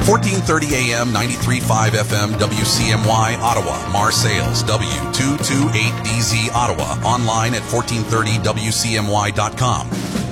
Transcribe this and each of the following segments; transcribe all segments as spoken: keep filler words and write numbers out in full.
fourteen thirty A M, ninety-three point five F M, W C M Y, Ottawa. Marseilles, W two twenty-eight D Z, Ottawa. Online at fourteen thirty W C M Y dot com.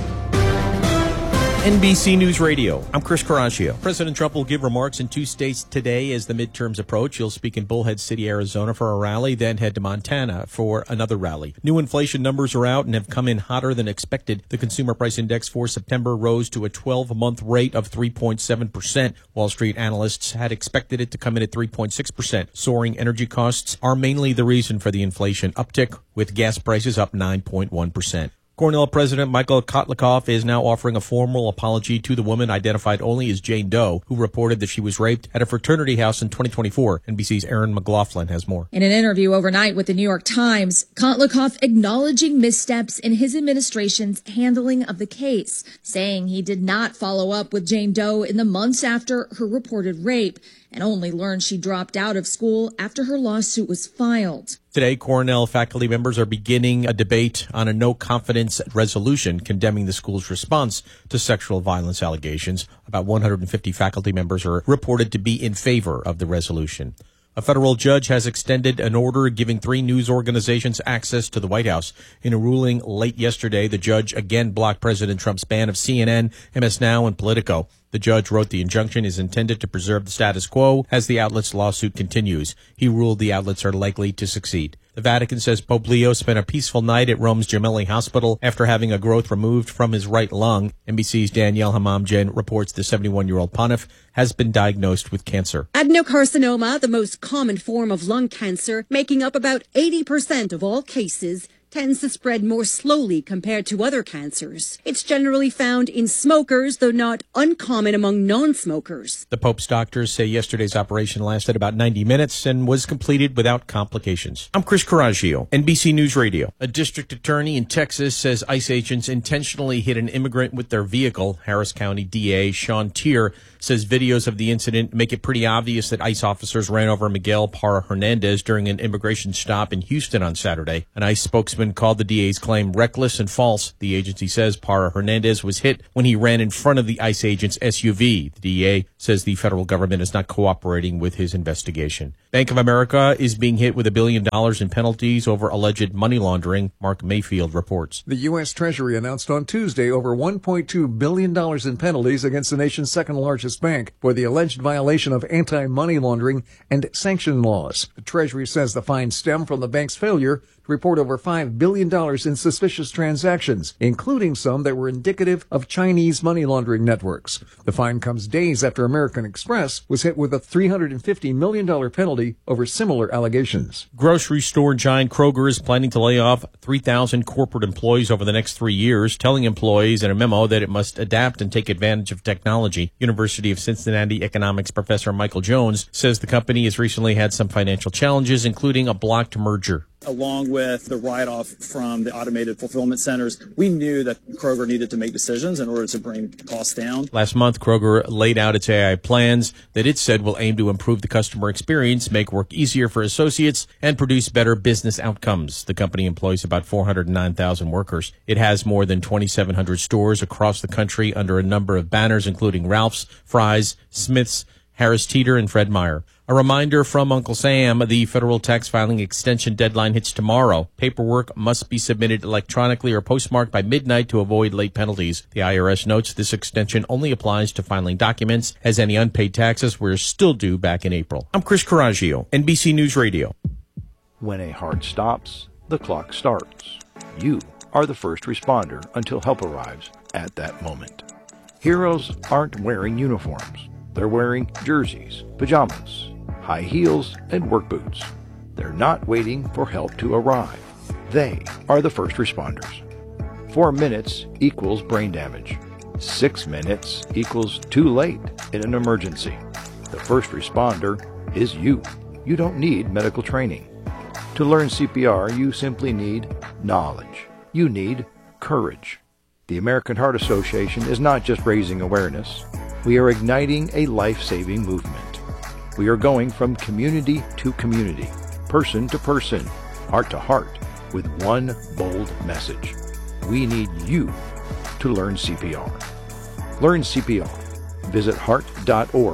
N B C News Radio. I'm Chris Caraccio. President Trump will give remarks in two states today as the midterms approach. He'll speak in Bullhead City, Arizona for a rally, then head to Montana for another rally. New inflation numbers are out and have come in hotter than expected. The Consumer Price Index for September rose to a twelve-month rate of three point seven percent. Wall Street analysts had expected it to come in at three point six percent. Soaring energy costs are mainly the reason for the inflation uptick, with gas prices up nine point one percent. Cornell President Michael Kotlikoff is now offering a formal apology to the woman identified only as Jane Doe, who reported that she was raped at a fraternity house in twenty twenty-four. N B C's Aaron McLaughlin has more. In an interview overnight with the New York Times, Kotlikoff acknowledging missteps in his administration's handling of the case, saying he did not follow up with Jane Doe in the months after her reported rape and only learned she dropped out of school after her lawsuit was filed. Today, Cornell faculty members are beginning a debate on a no-confidence resolution condemning the school's response to sexual violence allegations. About one hundred fifty faculty members are reported to be in favor of the resolution. A federal judge has extended an order giving three news organizations access to the White House. In a ruling late yesterday, the judge again blocked President Trump's ban of C N N, M S Now, and Politico. The judge wrote the injunction is intended to preserve the status quo as the outlet's lawsuit continues. He ruled the outlets are likely to succeed. The Vatican says Pope Leo spent a peaceful night at Rome's Gemelli Hospital after having a growth removed from his right lung. N B C's Danielle Hamamjen reports the seventy-one-year-old pontiff has been diagnosed with cancer. Adenocarcinoma, the most common form of lung cancer, making up about eighty percent of all cases, tends to spread more slowly compared to other cancers. It's generally found in smokers, though not uncommon among non-smokers. The Pope's doctors say yesterday's operation lasted about ninety minutes and was completed without complications. I'm Chris Caraccio, N B C News Radio. A district attorney in Texas says ICE agents intentionally hit an immigrant with their vehicle. Harris County D A Sean Tier says videos of the incident make it pretty obvious that ICE officers ran over Miguel Parra Hernandez during an immigration stop in Houston on Saturday. An ICE spokesman called the D A's claim reckless and false. The agency says Parra Hernandez was hit when he ran in front of the ICE agent's S U V. The D A says the federal government is not cooperating with his investigation. Bank of America is being hit with a billion dollars in penalties over alleged money laundering. Mark Mayfield reports. The U S. Treasury announced on Tuesday over one point two billion dollars in penalties against the nation's second largest bank for the alleged violation of anti-money laundering and sanction laws. The Treasury says the fines stem from the bank's failure to report over five billion dollars in suspicious transactions, including some that were indicative of Chinese money laundering networks. The fine comes days after American Express was hit with a three hundred fifty million dollars penalty over similar allegations. Grocery store giant Kroger is planning to lay off three thousand corporate employees over the next three years, telling employees in a memo that it must adapt and take advantage of technology. University of Cincinnati economics professor Michael Jones says the company has recently had some financial challenges, including a blocked merger. Along with the write-off from the automated fulfillment centers, we knew that Kroger needed to make decisions in order to bring costs down. Last month, Kroger laid out its A I plans that it said will aim to improve the customer experience, make work easier for associates, and produce better business outcomes. The company employs about four hundred nine thousand workers. It has more than twenty-seven hundred stores across the country under a number of banners, including Ralph's, Fry's, Smith's, Harris Teeter, and Fred Meyer. A reminder from Uncle Sam, the federal tax filing extension deadline hits tomorrow. Paperwork must be submitted electronically or postmarked by midnight to avoid late penalties. The I R S notes this extension only applies to filing documents, as any unpaid taxes were still due back in April. I'm Chris Caraccio, N B C News Radio. When a heart stops, the clock starts. You are the first responder until help arrives at that moment. Heroes aren't wearing uniforms. They're wearing jerseys, pajamas, high heels, and work boots. They're not waiting for help to arrive. They are the first responders. Four minutes equals brain damage. Six minutes equals too late in an emergency. The first responder is you. You don't need medical training. To learn C P R, you simply need knowledge. You need courage. The American Heart Association is not just raising awareness. We are igniting a life-saving movement. We are going from community to community, person to person, heart to heart, with one bold message. We need you to learn C P R. Learn C P R. Visit heart dot org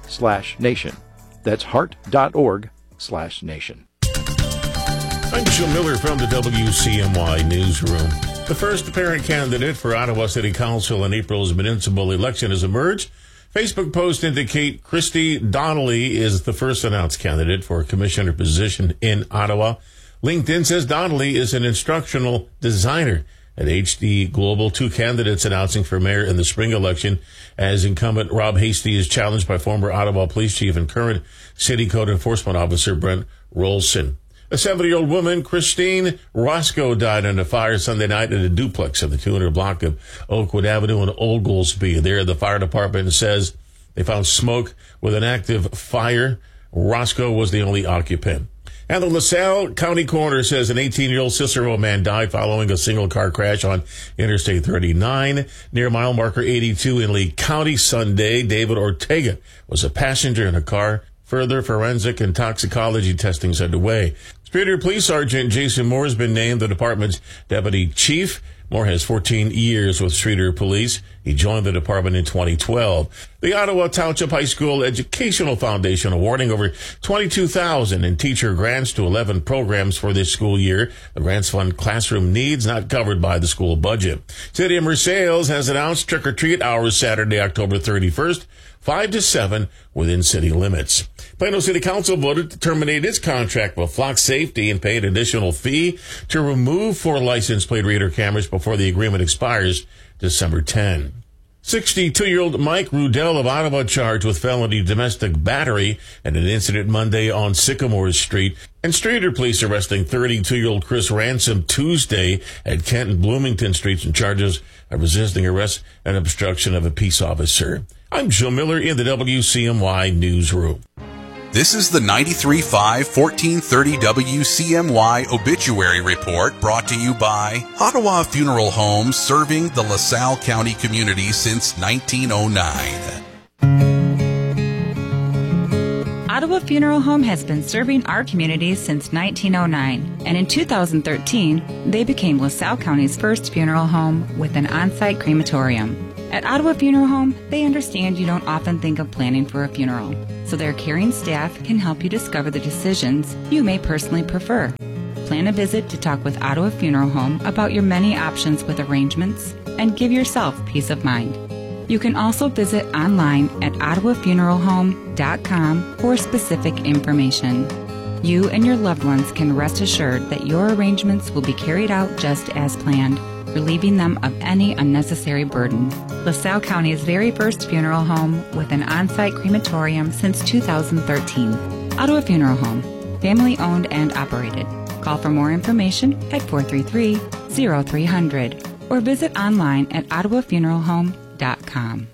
slash nation. That's heart.org slash nation. I'm Jim Miller from the W C M Y Newsroom. The first apparent candidate for Ottawa City Council in April's municipal election has emerged. Facebook posts indicate Christy Donnelly is the first announced candidate for a commissioner position in Ottawa. LinkedIn says Donnelly is an instructional designer. At H D Global, two candidates announcing for mayor in the spring election, as incumbent Rob Hasty is challenged by former Ottawa Police Chief and current City Code Enforcement Officer Brent Rolson. A seventy-year-old woman, Christine Roscoe, died in a fire Sunday night at a duplex of the two hundred block of Oakwood Avenue in Old Goolsby. There, the fire department says they found smoke with an active fire. Roscoe was the only occupant. And the LaSalle County Coroner says an eighteen-year-old Cicero man died following a single-car crash on Interstate thirty-nine near mile marker eighty-two in Lee County Sunday. David Ortega was a passenger in a car. Further forensic and toxicology testing is underway. Superior Police Sergeant Jason Moore has been named the department's deputy chief. Moore has fourteen years with Streator Police. He joined the department in twenty twelve. The Ottawa Township High School Educational Foundation awarding over twenty-two thousand dollars in teacher grants to eleven programs for this school year. The grants fund classroom needs not covered by the school budget. City of Marseilles has announced trick-or-treat hours Saturday, October thirty-first, five to seven within city limits. Plano City Council voted to terminate its contract with Flock Safety and pay an additional fee to remove four license plate reader cameras before the agreement expires December tenth. sixty-two-year-old Mike Rudell of Ottawa charged with felony domestic battery at an incident Monday on Sycamore Street. And Streator Police arresting thirty-two-year-old Chris Ransom Tuesday at Kent and Bloomington Streets on charges of resisting arrest and obstruction of a peace officer. I'm Joe Miller in the W C M Y Newsroom. This is the ninety-three point five, fourteen thirty W C M Y Obituary Report, brought to you by Ottawa Funeral Home, serving the LaSalle County community since nineteen oh nine. Ottawa Funeral Home has been serving our community since nineteen oh nine, and in two thousand thirteen, they became LaSalle County's first funeral home with an on-site crematorium. At Ottawa Funeral Home, they understand you don't often think of planning for a funeral, so their caring staff can help you discover the decisions you may personally prefer. Plan a visit to talk with Ottawa Funeral Home about your many options with arrangements and give yourself peace of mind. You can also visit online at ottawa funeral home dot com for specific information. You and your loved ones can rest assured that your arrangements will be carried out just as planned, relieving them of any unnecessary burden. LaSalle County's very first funeral home with an on-site crematorium since two thousand thirteen. Ottawa Funeral Home, family owned and operated. Call for more information at four three three, zero three zero zero or visit online at ottawa funeral home dot com.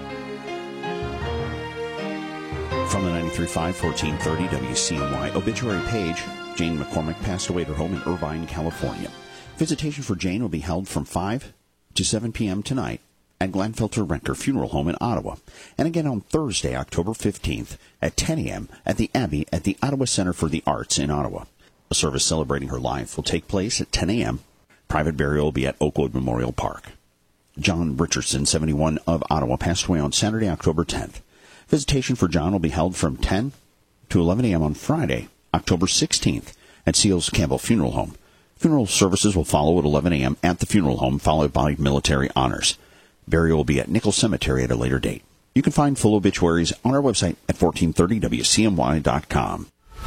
From the ninety-three point five, fourteen thirty W C M Y obituary page, Jane McCormick passed away at her home in Irvine, California. Visitation for Jane will be held from five to seven p.m. tonight at Glenfelter Renker Funeral Home in Ottawa, and again on Thursday, October fifteenth at ten a.m. at the Abbey at the Ottawa Center for the Arts in Ottawa. A service celebrating her life will take place at ten a.m. Private burial will be at Oakwood Memorial Park. John Richardson, seventy-one, of Ottawa, passed away on Saturday, October tenth. Visitation for John will be held from ten to eleven a.m. on Friday, October sixteenth at Seals Campbell Funeral Home. Funeral services will follow at eleven a.m. at the funeral home, followed by military honors. Burial will be at Nichols Cemetery at a later date. You can find full obituaries on our website at fourteen thirty W C M Y dot com.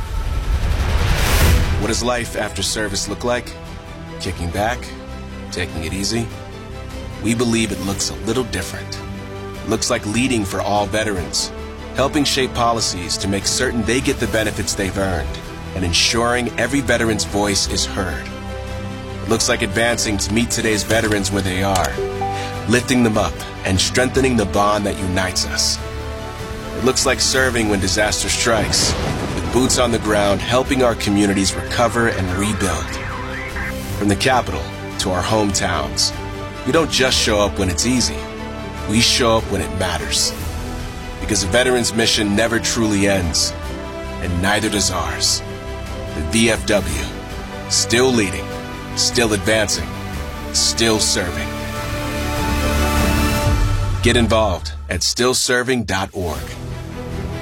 What does life after service look like? Kicking back? Taking it easy? We believe it looks a little different. It looks like leading for all veterans, helping shape policies to make certain they get the benefits they've earned, and ensuring every veteran's voice is heard. It looks like advancing to meet today's veterans where they are, lifting them up and strengthening the bond that unites us. It looks like serving when disaster strikes, with boots on the ground helping our communities recover and rebuild. From the capital to our hometowns, we don't just show up when it's easy. We show up when it matters. Because a veteran's mission never truly ends, and neither does ours. The V F W, still leading, still advancing, still serving. Get involved at still serving dot org.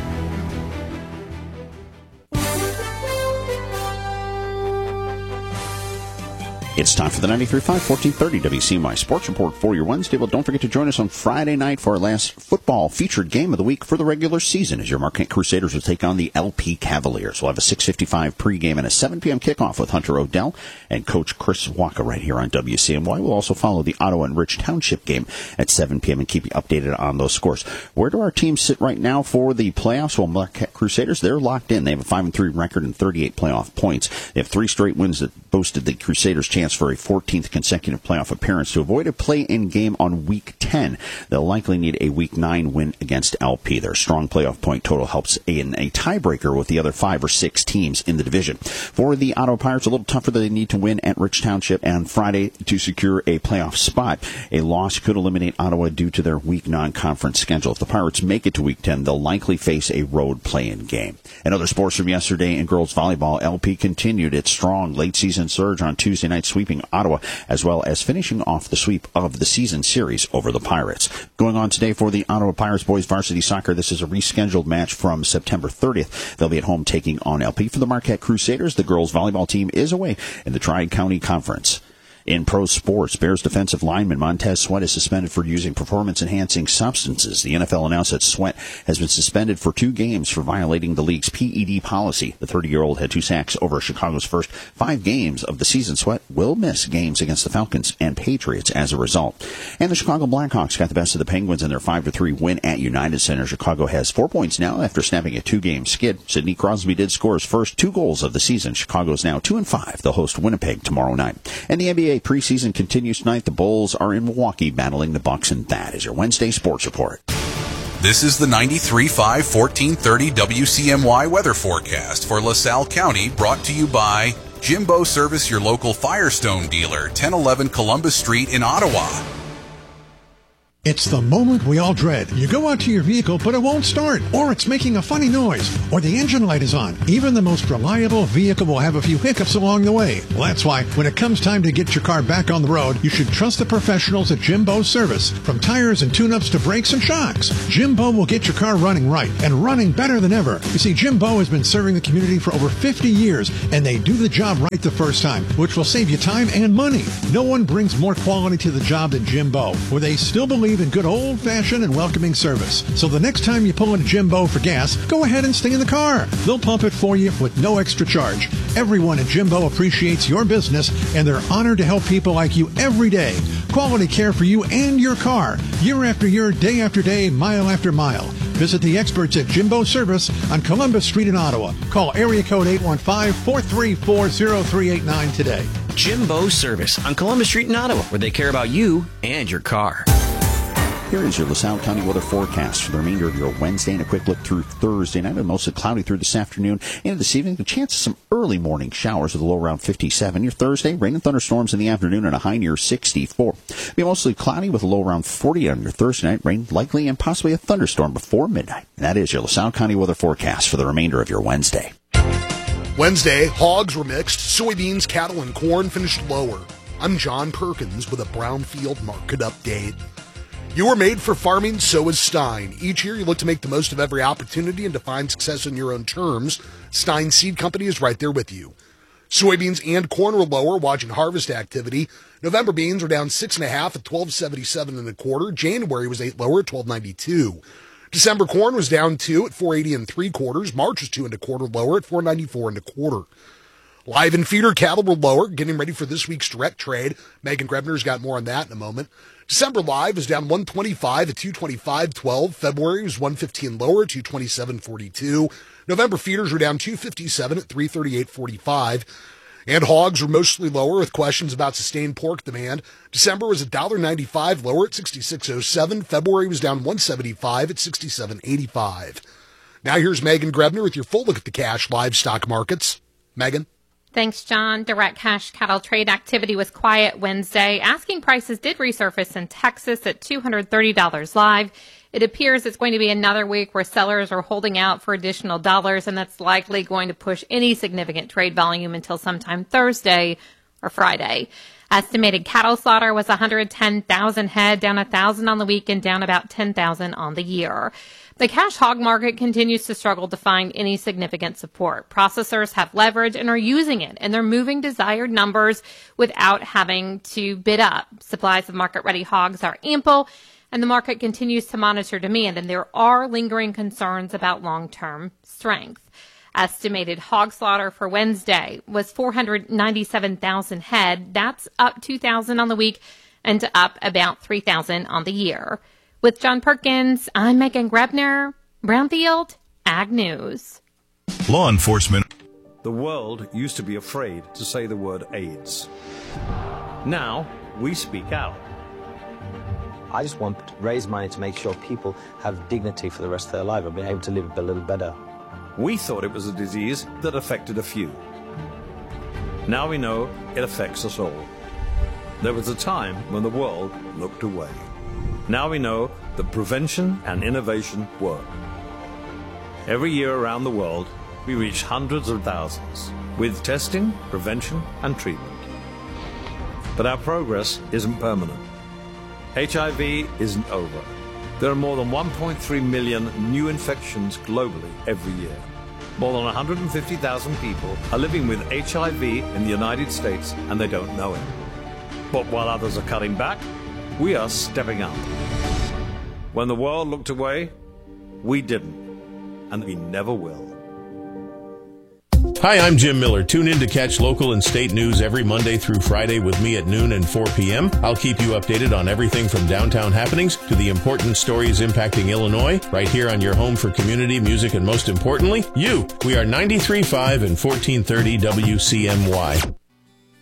It's time for the ninety-three point five, fourteen thirty W C M Y Sports Report for your Wednesday. Well, don't forget to join us on Friday night for our last football featured game of the week for the regular season as your Marquette Crusaders will take on the L P Cavaliers. We'll have a six fifty-five pregame and a seven p.m. kickoff with Hunter O'Dell and Coach Chris Waka right here on W C M Y. We'll also follow the Ottawa and Rich Township game at seven p.m. and keep you updated on those scores. Where do our teams sit right now for the playoffs? Well, Marquette Crusaders, they're locked in. They have a five and three record and thirty-eight playoff points. They have three straight wins that boasted the Crusaders' chance for a fourteenth consecutive playoff appearance. To avoid a play-in game on Week ten, they'll likely need a Week nine win against L P. Their strong playoff point total helps in a tiebreaker with the other five or six teams in the division. For the Ottawa Pirates, a little tougher. They need to win at Rich Township on Friday to secure a playoff spot. A loss could eliminate Ottawa due to their weak non-conference schedule. If the Pirates make it to Week ten, they'll likely face a road play-in game. And other sports from yesterday in girls volleyball, L P continued its strong late-season surge on Tuesday night, sweeping Ottawa, as well as finishing off the sweep of the season series over the Pirates. Going on today for the Ottawa Pirates boys varsity soccer, this is a rescheduled match from September thirtieth. They'll be at home taking on L P. For the Marquette Crusaders, the girls volleyball team is away in the Tri-County Conference. In pro sports, Bears defensive lineman Montez Sweat is suspended for using performance-enhancing substances. The N F L announced that Sweat has been suspended for two games for violating the league's P E D policy. The thirty-year-old had two sacks over Chicago's first five games of the season. Sweat will miss games against the Falcons and Patriots as a result. And the Chicago Blackhawks got the best of the Penguins in their five to three win at United Center. Chicago has four points now after snapping a two-game skid. Sidney Crosby did score his first two goals of the season. Chicago is now two and five. They'll host Winnipeg tomorrow night. And the N B A preseason continues tonight. The Bulls are in Milwaukee battling the Bucks, and that is your Wednesday Sports Report. This is the ninety-three point five, fourteen thirty W C M Y weather forecast for LaSalle County, brought to you by Jimbo Service, your local Firestone dealer, ten eleven Columbus Street in Ottawa. It's the moment we all dread. You go out to your vehicle, but it won't start, or it's making a funny noise, or the engine light is on. Even the most reliable vehicle will have a few hiccups along the way. Well, that's why when it comes time to get your car back on the road, you should trust the professionals at Jimbo Service. From tires and tune-ups to brakes and shocks, Jimbo will get your car running right and running better than ever. You see, Jimbo has been serving the community for over fifty years, and they do the job right the first time, which will save you time and money. No one brings more quality to the job than Jimbo, where they still believe in good old-fashioned and welcoming service. So the next time you pull into Jimbo for gas, go ahead and stay in the car. They'll pump it for you with no extra charge. Everyone at Jimbo appreciates your business, and they're honored to help people like you every day. Quality care for you and your car, year after year, day after day, mile after mile. Visit the experts at Jimbo Service on Columbus Street in Ottawa. Call area code eight one five, four three four, zero three eight nine today. Jimbo Service on Columbus Street in Ottawa, where they care about you and your car. Here is your LaSalle County weather forecast for the remainder of your Wednesday, and a quick look through Thursday night. Mostly cloudy through this afternoon and this evening. The chance of some early morning showers with a low around fifty-seven. Your Thursday, rain and thunderstorms in the afternoon and a high near sixty-four. Be mostly cloudy with a low around forty on your Thursday night. Rain likely and possibly a thunderstorm before midnight. And that is your LaSalle County weather forecast for the remainder of your Wednesday. Wednesday, hogs were mixed. Soybeans, cattle, and corn finished lower. I'm John Perkins with a Brownfield market update. You were made for farming, so is Stein. Each year you look to make the most of every opportunity and to find success on your own terms. Stein Seed Company is right there with you. Soybeans and corn were lower, watching harvest activity. November beans were down six and a half at twelve seventy-seven and a quarter. January was eight lower at twelve ninety-two. December corn was down two at four eighty and three quarters. March was two and a quarter lower at four ninety-four and a quarter. Live and feeder cattle were lower, getting ready for this week's direct trade. Megan Grebner's got more on that in a moment. December live was down one twenty-five at two twenty-five twelve. February was one fifteen lower at two twenty-seven forty-two. November feeders were down two fifty-seven at three thirty-eight forty-five. And hogs were mostly lower with questions about sustained pork demand. December was one dollar ninety-five lower at sixty-six oh seven. February was down one seventy-five at sixty-seven eighty-five. Now here's Megan Grebner with your full look at the cash livestock markets. Megan? Thanks, John. Direct cash cattle trade activity was quiet Wednesday. Asking prices did resurface in Texas at two hundred thirty dollars live. It appears it's going to be another week where sellers are holding out for additional dollars, and that's likely going to push any significant trade volume until sometime Thursday or Friday. Estimated cattle slaughter was one hundred ten thousand head, down one thousand on the week and down about ten thousand on the year. The cash hog market continues to struggle to find any significant support. Processors have leverage and are using it, and they're moving desired numbers without having to bid up. Supplies of market-ready hogs are ample, and the market continues to monitor demand, and there are lingering concerns about long-term strength. Estimated hog slaughter for Wednesday was four hundred ninety-seven thousand head. That's up two thousand on the week and up about three thousand on the year. With John Perkins, I'm Megan Grebner, Brownfield Ag News. Law enforcement. The world used to be afraid to say the word AIDS. Now we speak out. I just want to raise money to make sure people have dignity for the rest of their life and be able to live a little better. We thought it was a disease that affected a few. Now we know it affects us all. There was a time when the world looked away. Now we know that prevention and innovation work. Every year around the world, we reach hundreds of thousands with testing, prevention, and treatment. But our progress isn't permanent. H I V isn't over. There are more than one point three million new infections globally every year. More than one hundred fifty thousand people are living with H I V in the United States and they don't know it. But while others are cutting back, we are stepping up. When the world looked away, we didn't, and we never will. Hi, I'm Jim Miller. Tune in to catch local and state news every Monday through Friday with me at noon and four p.m. I'll keep you updated on everything from downtown happenings to the important stories impacting Illinois, right here on your home for community, music, and most importantly, you. We are ninety-three point five and fourteen thirty W C M Y.